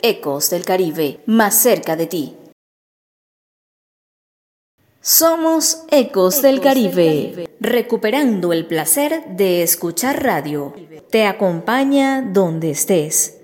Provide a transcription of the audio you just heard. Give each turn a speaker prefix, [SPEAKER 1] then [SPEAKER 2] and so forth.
[SPEAKER 1] Ecos del Caribe, más cerca de ti. Somos Ecos del Caribe, recuperando el placer de escuchar radio. Te acompaña donde estés.